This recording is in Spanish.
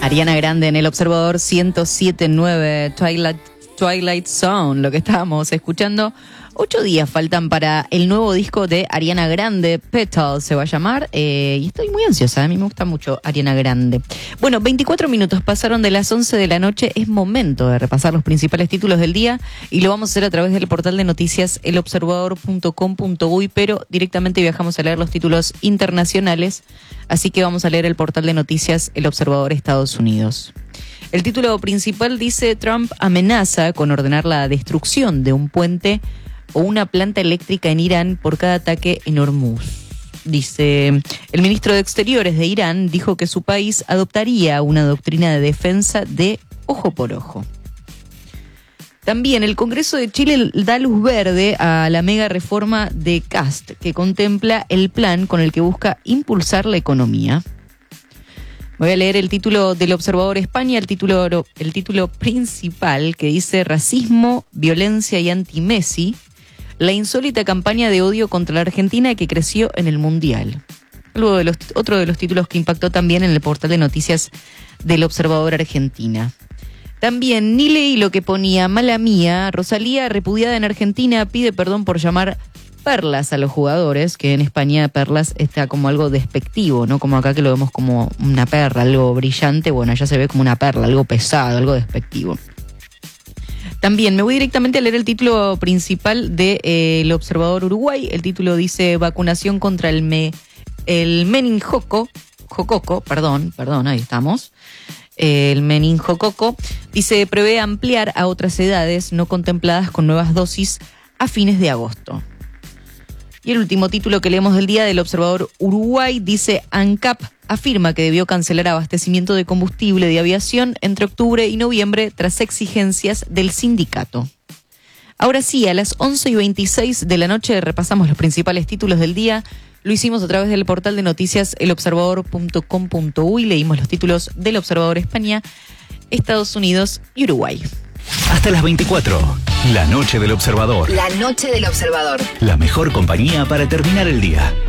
Ariana Grande en El Observador 107.9 Twilight Zone, lo que estábamos escuchando. 8 días faltan para el nuevo disco de Ariana Grande, Petal se va a llamar, y estoy muy ansiosa, a mí me gusta mucho Ariana Grande. Bueno, 24 minutos pasaron de las 11 de la noche, es momento de repasar los principales títulos del día, y lo vamos a hacer a través del portal de noticias elobservador.com.uy, pero directamente viajamos a leer los títulos internacionales, así que vamos a leer el portal de noticias El Observador Estados Unidos. El título principal dice: Trump amenaza con ordenar la destrucción de un puente o una planta eléctrica en Irán por cada ataque en Hormuz. Dice, el ministro de Exteriores de Irán dijo que su país adoptaría una doctrina de defensa de ojo por ojo. También el Congreso de Chile da luz verde a la mega reforma de Kast, que contempla el plan con el que busca impulsar la economía. Voy a leer el título del Observador España, el título principal, que dice: racismo, violencia y anti-Messi, la insólita campaña de odio contra la Argentina que creció en el Mundial. Otro de los títulos que impactó también en el portal de noticias del Observador Argentina. También ni leí lo que ponía: mala mía, Rosalía, repudiada en Argentina, pide perdón por llamar perlas a los jugadores, que en España perlas está como algo despectivo, ¿no? Como acá que lo vemos como una perla, algo brillante, bueno, allá se ve como una perla, algo pesado, algo despectivo. También me voy directamente a leer el título principal de El Observador Uruguay. El título dice: vacunación contra el meningococo, ahí estamos. El meningococo dice: prevé ampliar a otras edades no contempladas con nuevas dosis a fines de agosto. Y el último título que leemos del día del Observador Uruguay dice: ANCAP afirma que debió cancelar abastecimiento de combustible de aviación entre octubre y noviembre tras exigencias del sindicato. Ahora sí, a las 11:26 de la noche repasamos los principales títulos del día. Lo hicimos a través del portal de noticias elobservador.com.uy. Leímos los títulos del Observador España, Estados Unidos y Uruguay. Hasta las 24. La noche del Observador. La noche del Observador. La mejor compañía para terminar el día.